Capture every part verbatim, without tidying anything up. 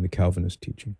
to Calvinist teaching.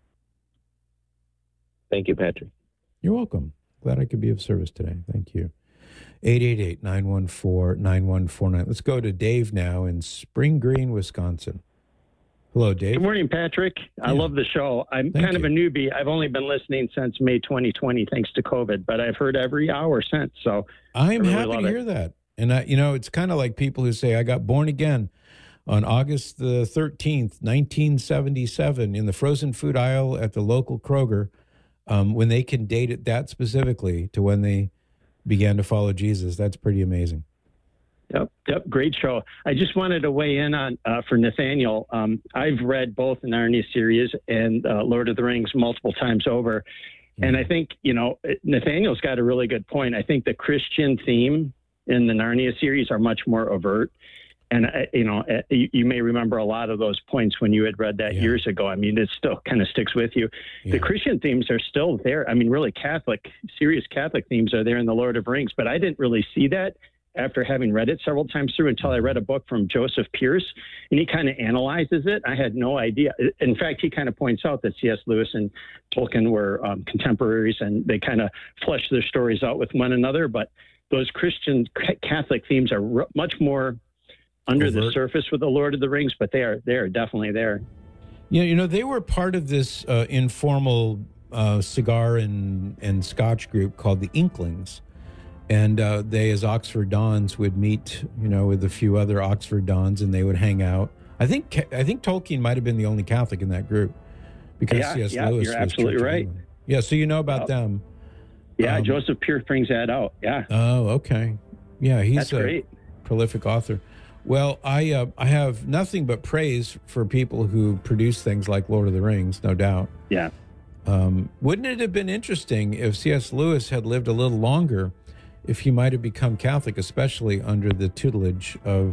Thank you, Patrick. You're welcome. Glad I could be of service today. Thank you. eight eight eight, nine one four, nine one four nine. Let's go to Dave now in Spring Green, Wisconsin. Hello, Dave. Good morning, Patrick. I Yeah. love the show. I'm Thank kind of you. a newbie. I've only been listening since May twenty twenty, thanks to COVID, but I've heard every hour since. So I'm really happy love to it. hear that. And, I, you know, it's kind of like people who say, I got born again on August the thirteenth, nineteen seventy-seven, in the frozen food aisle at the local Kroger, um, when they can date it that specifically to when they began to follow Jesus. That's pretty amazing. Yep, yep, great show. I just wanted to weigh in on uh, for Nathaniel. Um, I've read both the Narnia series and uh, Lord of the Rings multiple times over. And I think, you know, Nathaniel's got a really good point. I think the Christian theme in the Narnia series are much more overt. And, uh, you know, uh, you, you may remember a lot of those points when you had read that Yeah. years ago. I mean, it still kind of sticks with you. Yeah. The Christian themes are still there. I mean, really Catholic, serious Catholic themes are there in the Lord of the Rings. But I didn't really see that after having read it several times through until I read a book from Joseph Pierce, and he kind of analyzes it. I had no idea. In fact, he kind of points out that C S Lewis and Tolkien were um, contemporaries, and they kind of fleshed their stories out with one another. But those Christian Catholic themes are r- much more under Overt. the surface with the Lord of the Rings, but they are they are definitely there. Yeah, you know, they were part of this uh, informal uh, cigar and, and scotch group called the Inklings. And uh, they, as Oxford Dons, would meet, you know, with a few other Oxford Dons, and they would hang out. I think I think Tolkien might have been the only Catholic in that group, because Yeah, C S. yeah, Lewis you're was absolutely Church of right. England. Yeah, so you know about Oh. them. Yeah, Um, Joseph Pierce brings that out. Yeah, Oh, okay. Yeah, he's that's a great. prolific author. Well, I uh, I have nothing but praise for people who produce things like Lord of the Rings, no doubt. Yeah. Um, wouldn't it have been interesting if C S. Lewis had lived a little longer, if he might have become Catholic, especially under the tutelage of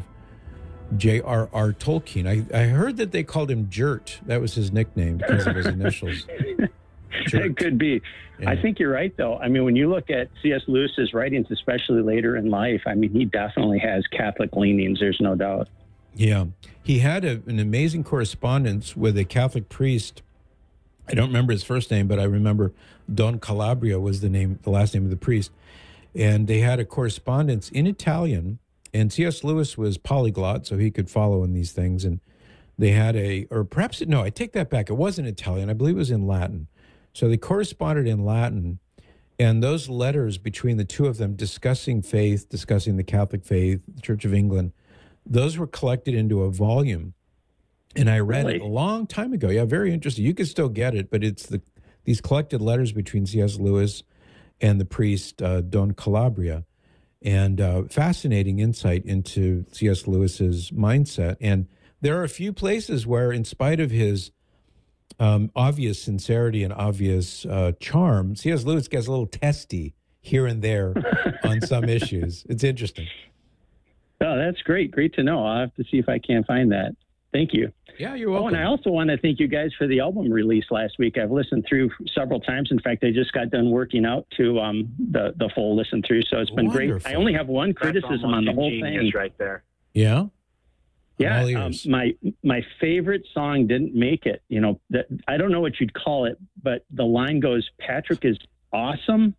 J R R. Tolkien? I, I heard that they called him Jert. That was his nickname because of his initials. Jert. It could be. Yeah. I think you're right, though. I mean, when you look at C S. Lewis's writings, especially later in life, I mean, he definitely has Catholic leanings. There's no doubt. Yeah. He had a, an amazing correspondence with a Catholic priest. I don't remember his first name, but I remember Don Calabria was the name, the last name of the priest. And they had a correspondence in Italian, and C S. Lewis was polyglot, so he could follow in these things. And they had a, or perhaps, no, I take that back. It wasn't Italian. I believe it was in Latin. So they corresponded in Latin, and those letters between the two of them discussing faith, discussing the Catholic faith, the Church of England, those were collected into a volume. And I read Really? it a long time ago. Yeah, very interesting. You can still get it, but it's the these collected letters between C S. Lewis and the priest uh, Don Calabria, and uh, fascinating insight into C S. Lewis's mindset. And there are a few places where, in spite of his um, obvious sincerity and obvious uh, charm, C S. Lewis gets a little testy here and there on some issues. It's interesting. Oh, that's great. Great to know. I'll have to see if I can find that. Thank you. Yeah, you're Oh, welcome. and I also want to thank you guys for the album release last week. I've listened through several times. In fact, I just got done working out to um, the the full listen through, so it's been Wonderful. great. I only have one criticism on the whole thing. right there. Yeah? I'm Yeah, all um, ears. my my favorite song didn't make it. You know, that I don't know what you'd call it, but the line goes, "Patrick is awesome,"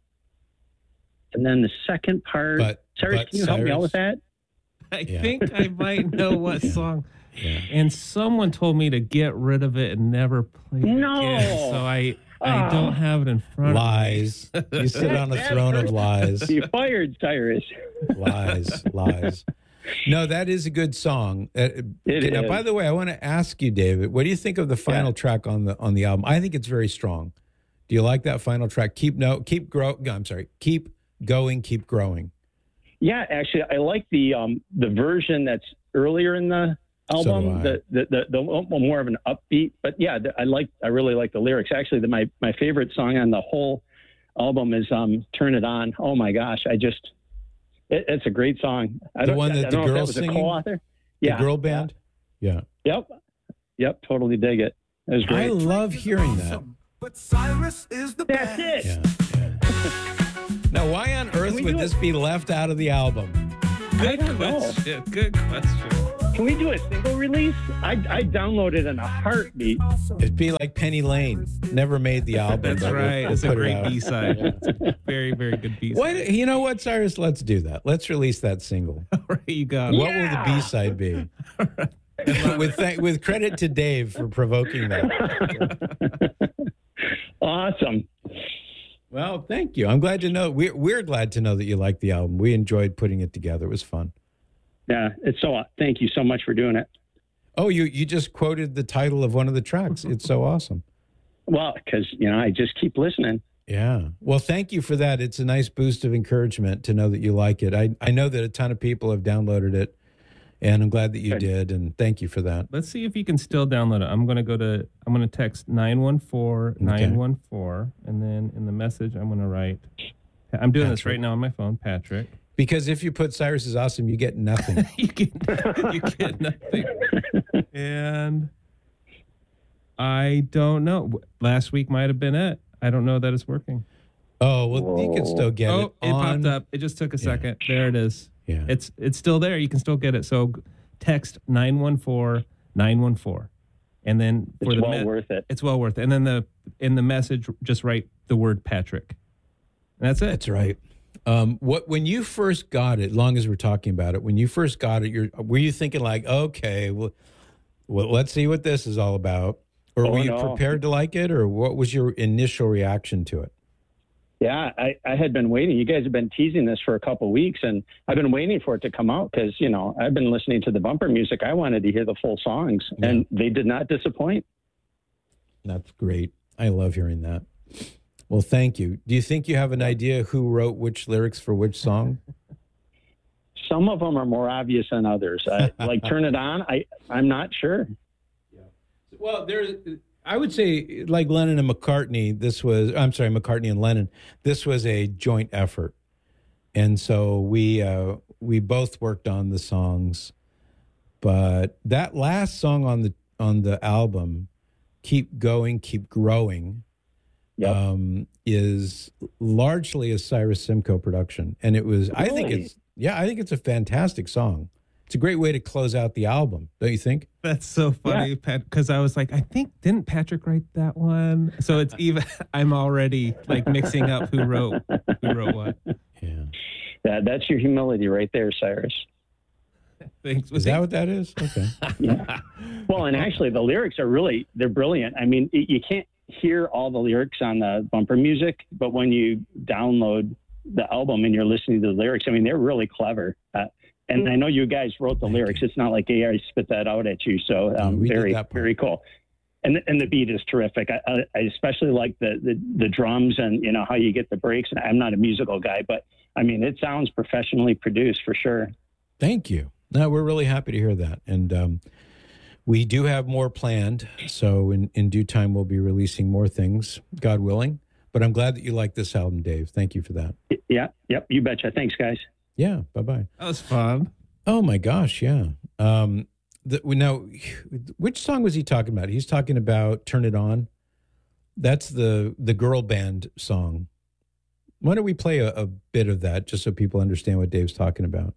and then the second part. But- Cyrus, but can you help me out Cyrus- with that? I Yeah. think I might know what Yeah. song. Yeah. And someone told me to get rid of it and never play it No. again. So I I Oh. don't have it in front Lies. You sit on a That throne of hurts. lies. You fired Cyrus. Lies, lies. No, that is a good song. Uh, It okay, now, is. by the way, I want to ask you, David, what do you think of the final Yeah. track on the on the album? I think it's very strong. Do you like that final track? Keep no, keep grow. I'm sorry, keep going, keep growing. Yeah, actually, I like the um, the version that's earlier in the So do album, I. the, the the the more of an upbeat. But yeah, the, I like I really like the lyrics. Actually, the, my my favorite song on the whole album is um, "Turn It On." Oh my gosh, I just it, it's a great song. I The don't, one I, that I the don't know if girl's that was singing? a co-author. The Yeah, girl band. Yeah, Yep, yep, totally dig it. It was I great. love hearing that. But Cyrus is the That's best. it. Yeah. yeah. Now, why on earth we would do this be left out of the album? Good don't know. question. Good question. can we do a single release? I I downloaded in a heartbeat. It'd be like Penny Lane, never made the album. That's but we'll- right. we'll It's a put it great out. B side. It's a very, very good B side. What, you know what, Cyrus? Let's do that. Let's release that single. Right, you got it. What will the B side be? with th- with credit to Dave for provoking that. Awesome. Well, thank you. I'm glad to know. We're we're glad to know that you liked the album. We enjoyed putting it together. It was fun. Yeah, it's so. Thank you so much for doing it. Oh, you you just quoted the title of one of the tracks. It's so awesome. Well, because you know, I just keep listening. Yeah. Well, thank you for that. It's a nice boost of encouragement to know that you like it. I I know that a ton of people have downloaded it, and I'm glad that you Good. did. And thank you for that. Let's see if you can still download it. I'm going to go to, I'm going to text nine one four nine one four, and then in the message, I'm going to write, I'm doing this Patrick. right now on my phone, Patrick. Because if you put Cyrus is awesome, you get nothing. you get, you get nothing. And I don't know. Last week might have been it. I don't know that it's working. Oh, well, you can still get oh, it. it on- popped up. It just took a second. There it is. Yeah. It's it's still there. You can still get it. So text nine one four nine one four, and then for It's the well me- worth it. it's well worth it. And then the in the message, just write the word Patrick. And that's it. That's right. Um, what when you first got it? As long as we're talking about it, when you first got it, you're were you thinking like, okay, well, well let's see what this is all about, or Oh, were you no. prepared to like it, or what was your initial reaction to it? Yeah, I, I had been waiting. You guys have been teasing this for a couple of weeks, and I've been waiting for it to come out because, you know, I've been listening to the bumper music. I wanted to hear the full songs, and they did not disappoint. That's great. I love hearing that. Well, thank you. Do you think you have an idea who wrote which lyrics for which song? Some of them are more obvious than others. I, like Turn It On, I, I'm not sure. Well, there's, I would say, like Lennon and McCartney, this was, I'm sorry, McCartney and Lennon, this was a joint effort. And so we, uh, we both worked on the songs, but that last song on the, on the album, Keep Going, Keep Growing, Yep. um, is largely a Cyrus Simcoe production. And it was, I think Really? it's, yeah, I think it's a fantastic song. It's a great way to close out the album, don't you think? That's so funny, Pat. Because I was like, I think didn't Patrick write that one? So it's even. I'm already like mixing up who wrote who wrote what. Yeah. That, that's your humility right there, Cyrus. Thanks. Is that what that is? Okay. Yeah. Well, and actually, the lyrics are really, they're brilliant. I mean, y- you can't hear all the lyrics on the bumper music, but when you download the album and you're listening to the lyrics, I mean, they're really clever. Uh, and I know you guys wrote the lyrics. It's not like A I spit that out at you. So No, um, we did very, that part. very cool. And the, and the beat is terrific. I, I, I especially like the, the, the drums and, you know, how you get the breaks. And I'm not a musical guy, but I mean, it sounds professionally produced for sure. Thank you. No, we're really happy to hear that. And um, we do have more planned. So in, in due time, we'll be releasing more things, God willing. But I'm glad that you like this album, Dave. Thank you for that. Yeah. Yep. You betcha. Thanks, guys. Yeah. Bye-bye. That was fun. Oh, my gosh. Yeah. Um, the, we now, which song was he talking about? He's talking about Turn It On. That's the, the girl band song. Why don't we play a, a bit of that just so people understand what Dave's talking about?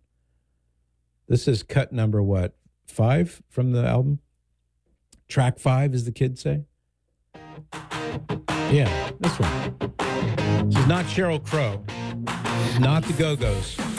This is cut number what? Five from the album? Track five, as the kids say? Yeah, this one. This is not Sheryl Crow. Not the Go-Go's.